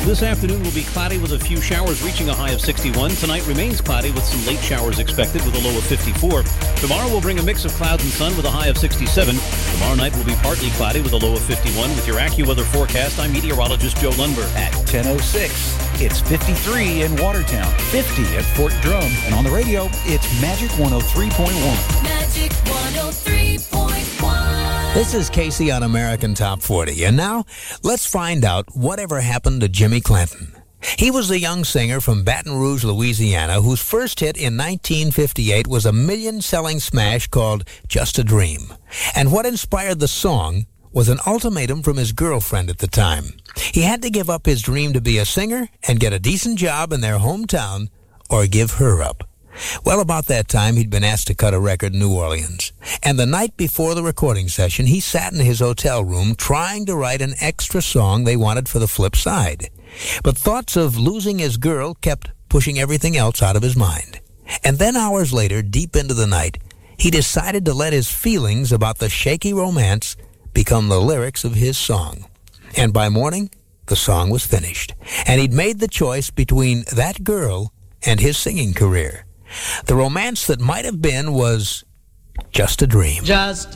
This afternoon will be cloudy with a few showers reaching a high of 61. Tonight remains cloudy with some late showers expected with a low of 54. Tomorrow will bring a mix of clouds and sun with a high of 67. Tomorrow night will be partly cloudy with a low of 51. With your AccuWeather forecast, I'm meteorologist Joe Lundberg. At 10:06, it's 53 in Watertown, 50 at Fort Drum, and on the radio, it's Magic 103.1. Magic 103.1. This is Casey on American Top 40, and now let's find out whatever happened to Jimmy Clanton. He was a young singer from Baton Rouge, Louisiana, whose first hit in 1958 was a million-selling smash called Just a Dream. And what inspired the song was an ultimatum from his girlfriend at the time. He had to give up his dream to be a singer and get a decent job in their hometown or give her up. Well, about that time, he'd been asked to cut a record in New Orleans. And the night before the recording session, he sat in his hotel room trying to write an extra song they wanted for the flip side. But thoughts of losing his girl kept pushing everything else out of his mind. And then hours later, deep into the night, he decided to let his feelings about the shaky romance become the lyrics of his song. And by morning, the song was finished. And he'd made the choice between that girl and his singing career. The romance that might have been was just a dream. Just